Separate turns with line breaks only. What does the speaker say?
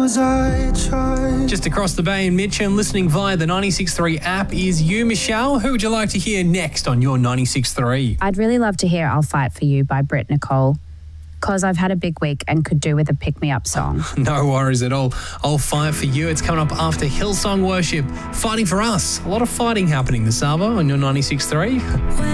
knows I tried.
Just across the bay in Mitcham, listening via the 96.3 app is you, Michelle. Who would you like to hear next on your 96.3?
I'd really love to hear I'll Fight For You by Britt Nicole, because I've had a big week and could do with a pick-me-up song.
No worries at all. I'll Fight For You. It's coming up after Hillsong Worship. Fighting for Us. A lot of fighting happening this hour on your 96.3.